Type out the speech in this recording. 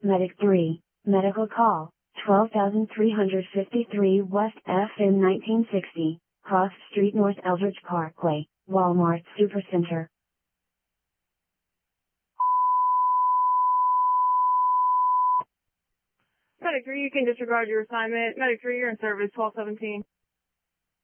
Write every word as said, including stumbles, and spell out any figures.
Medic three, medical call, twelve thousand three hundred fifty-three West F in nineteen sixty, Cross Street North Eldridge Parkway, Walmart Supercenter. Medic three, you can disregard your assignment. Medic three, you're in service, twelve seventeen.